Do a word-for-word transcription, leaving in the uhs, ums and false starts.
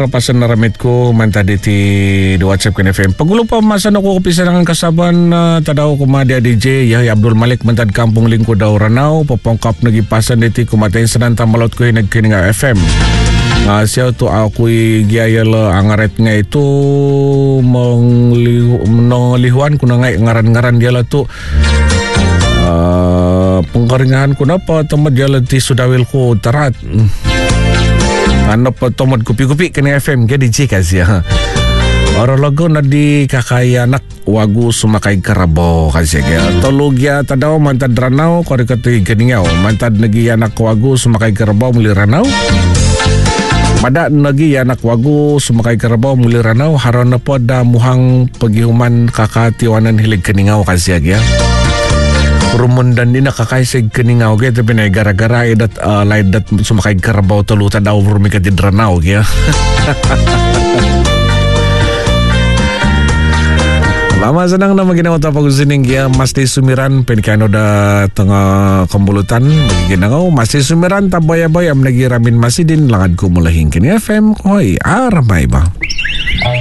rapasan na ramit ko man tadi ti di WhatsApp kan F M. Pagulo pa masan ako kapisanangan kasaban uh, tadaw kumadya D J Yahya Abdul Malik mantad kampung lingkod daw Ranao papangkap nagipasan diti kumatayin sa nantamalot ko nagkini nga F M. Uh, siya to ako'y giyayal angaret nga ito manglihuan ko na nga ngaran-ngaran diya to uh, pangkaringahan ko na pa tamad diya ti sudawil ko tarat ano pa tamad kupi-kupi kani F M kaya D J kasi ha orologo na di kakayanak wagu sumakay karabo kasi kaya tologya tadaw mantad Ranao kori kati ganingaw mantad nagiyanak wagu sumakay karabo muli Ranao Mada nagi anak wagu sumakay karabaw muli Ranao haron na po da muhang paghihuman kakatiwanan hilig kaningaw kasi agya. Rumundan din nakakaisig kaningaw kaya tapi na gara-gara idat uh, laid dat sumakay karabaw tulutan daw rumika di Ranao kaya. Lama senang na maginaw tapos sining kaya masti sumiran penikano da tengah kembulutan magiginaw masti sumiran tabaya-baya am nagiramin masidin langad ko mulahing kini F M koy aramay ba.